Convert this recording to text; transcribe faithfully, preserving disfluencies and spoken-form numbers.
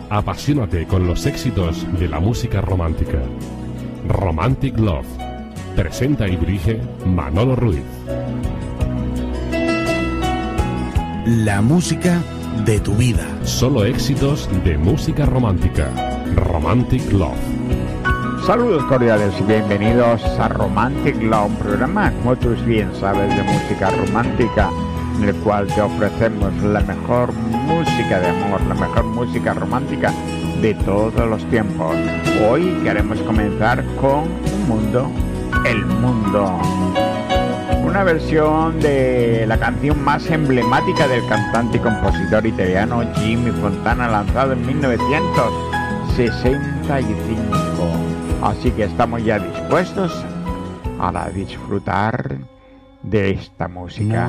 Apasionate con los éxitos de la música romántica. Romantic Love. Presenta y dirige Manolo Ruiz. La música de tu vida. Solo éxitos de música romántica. Romantic Love. Saludos cordiales y bienvenidos a Romantic Love, un programa, como tú bien sabes, de música romántica, en el cual te ofrecemos la mejor música de amor, la mejor música romántica de todos los tiempos. Hoy queremos comenzar con un mundo, el mundo. Una versión de la canción más emblemática del cantante y compositor italiano Jimmy Fontana, lanzado en mil novecientos sesenta y cinco. Así que estamos ya dispuestos a disfrutar de esta música.